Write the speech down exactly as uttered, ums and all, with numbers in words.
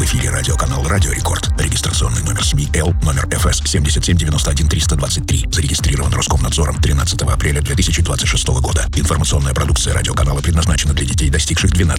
эфире радиоканал «Радио Рекорд». Регистрационный номер СМИ Л, номер эф эс семь семь девять один три два три. Зарегистрирован Роскомнадзором тринадцатого апреля две тысячи двадцать шестого года. Информационная продукция радиоканала предназначена для детей, достигших двенадцати